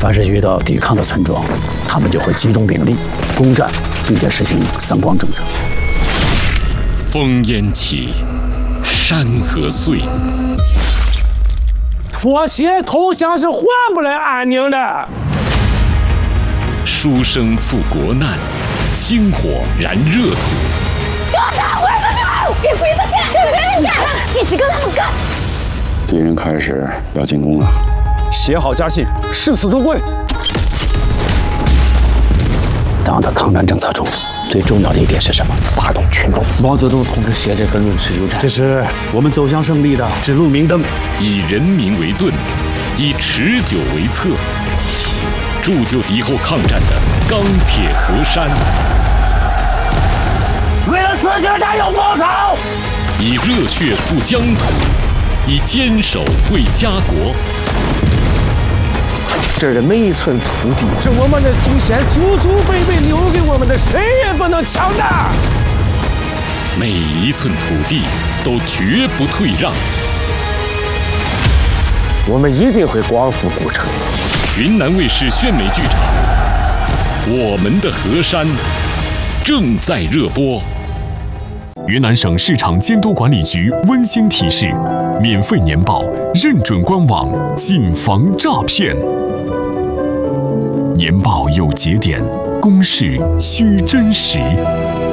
凡是遇到抵抗的村庄，他们就会集中兵力攻占，并且实行三光政策。 烽烟起，山河碎。 妥协投降是换不来安宁的。 书生赴国难，星火燃热土。 给我杀回去！给鬼子看！这个人干，一起跟他们干！ 敌人开始要进攻了， 写好家信，誓死忠归。 党的抗战政策中最重要的一点是什么？发动群众。 毛泽东同志写这个《论持久战》，这是我们走向胜利的指路明灯。 以人民为盾，以持久为策，铸就敌后抗战的钢铁河山。 为了此决战有报仇， 以热血护疆土，以坚守为家国。 这儿的每一寸土地是我们的祖先祖祖辈辈留给我们的，谁也不能抢的。 每一寸土地都绝不退让。 我们一定会光复古城。 云南卫视宣美剧场，我们的河山正在热播。 云南省市场监督管理局温馨提示：免费年报认准官网，谨防诈骗。年报有节点，公示需真实。